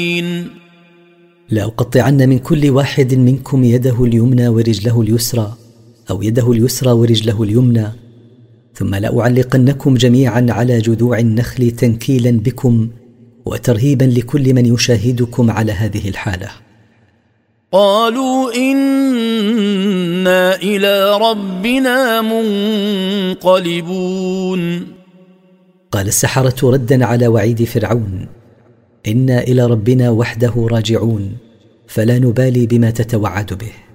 لأقطعن من كل واحد منكم يده اليمنى ورجله اليسرى، أو يده اليسرى ورجله اليمنى، ثم لأعلقنكم جميعا على جذوع النخل تنكيلا بكم وترهيبا لكل من يشاهدكم على هذه الحالة. قالوا إنا إلى ربنا منقلبون. قال السحرة ردا على وعيد فرعون: إنا إلى ربنا وحده راجعون، فلا نبالي بما تتوعد به.